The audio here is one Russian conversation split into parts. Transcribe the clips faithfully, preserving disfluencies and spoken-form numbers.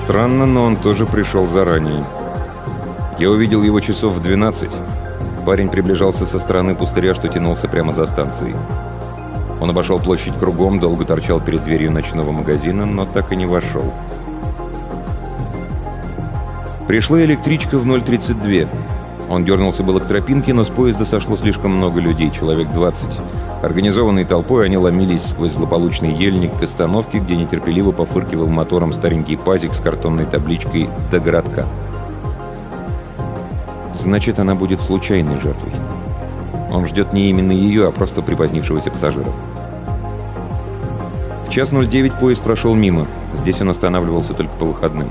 Странно, но он тоже пришел заранее. Я увидел его часов в двенадцать. Парень приближался со стороны пустыря, что тянулся прямо за станцией. Он обошел площадь кругом, долго торчал перед дверью ночного магазина, но так и не вошел. Пришла электричка в ноль тридцать два. Он дернулся было к тропинке, но с поезда сошло слишком много людей, человек двадцать. Организованной толпой они ломились сквозь злополучный ельник к остановке, где нетерпеливо пофыркивал мотором старенький пазик с картонной табличкой «До городка». Значит, она будет случайной жертвой. Он ждет не именно ее, а просто припозднившегося пассажира. В час ноль девять поезд прошел мимо. Здесь он останавливался только по выходным.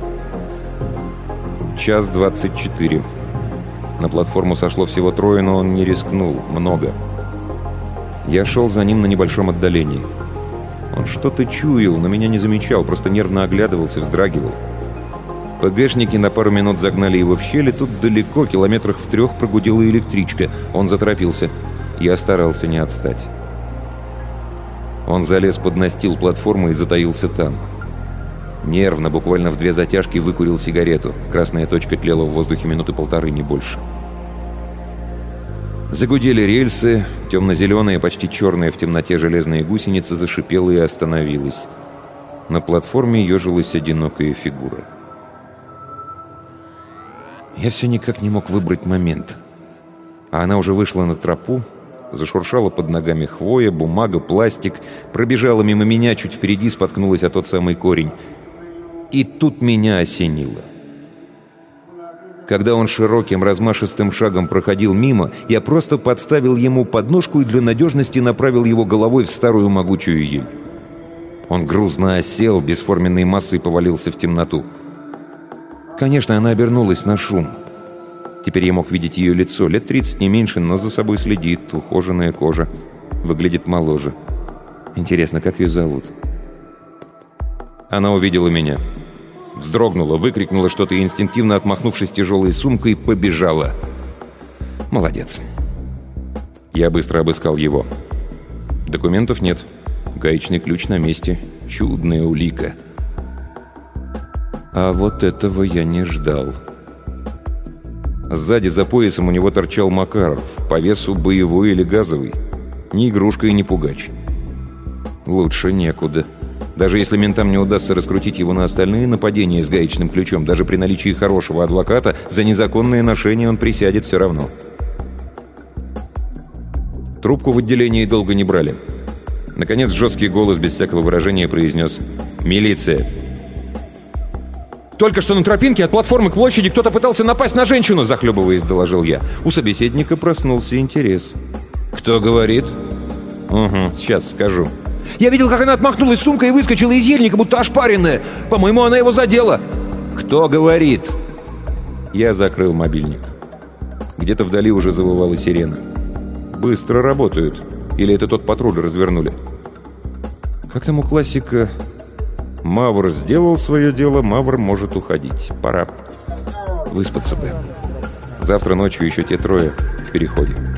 Час двадцать четыре. На платформу сошло всего трое, но он не рискнул. Много. Я шел за ним на небольшом отдалении. Он что-то чуял, но меня не замечал, просто нервно оглядывался, вздрагивал. ПГшники на пару минут загнали его в щель, и тут далеко, километрах в трех, прогудела электричка. Он заторопился. Я старался не отстать. Он залез под настил платформы и затаился там. Нервно, буквально в две затяжки, выкурил сигарету. Красная точка тлела в воздухе минуты полторы, не больше. Загудели рельсы, темно-зеленые, почти черные в темноте железные гусеницы зашипела и остановилась. На платформе ежилась одинокая фигура. Я все никак не мог выбрать момент. А она уже вышла на тропу, зашуршала под ногами хвоя, бумага, пластик, пробежала мимо меня, чуть впереди споткнулась о тот самый корень. И тут меня осенило. Когда он широким, размашистым шагом проходил мимо, я просто подставил ему подножку и для надежности направил его головой в старую могучую ель. Он грузно осел, бесформенной массой повалился в темноту. Конечно, она обернулась на шум. Теперь я мог видеть ее лицо. Лет тридцать, не меньше, но за собой следит. Ухоженная кожа. Выглядит моложе. Интересно, как ее зовут? Она увидела меня. Вздрогнула, выкрикнула что-то и, инстинктивно отмахнувшись тяжелой сумкой, побежала. Молодец. Я быстро обыскал его. Документов нет. Гаечный ключ на месте. Чудная улика. А вот этого я не ждал. Сзади за поясом у него торчал Макаров, по весу боевой или газовый. Ни игрушка и ни пугач. Лучше некуда. Даже если ментам не удастся раскрутить его на остальные нападения с гаечным ключом, даже при наличии хорошего адвоката, за незаконное ношение он присядет все равно. Трубку в отделении долго не брали. Наконец жесткий голос без всякого выражения произнес: «Милиция!» «Только что на тропинке от платформы к площади кто-то пытался напасть на женщину!» — захлебываясь, доложил я. У собеседника проснулся интерес. «Кто говорит?» «Угу, сейчас скажу». «Я видел, как она отмахнулась сумкой и выскочила из ельника, будто ошпаренная. По-моему, она его задела». «Кто говорит?» Я закрыл мобильник. Где-то вдали уже завывала сирена. «Быстро работают. Или это тот патруль развернули?» Как там у классика? «Мавр сделал свое дело, Мавр может уходить. Пора выспаться бы. Завтра ночью еще те трое в переходе».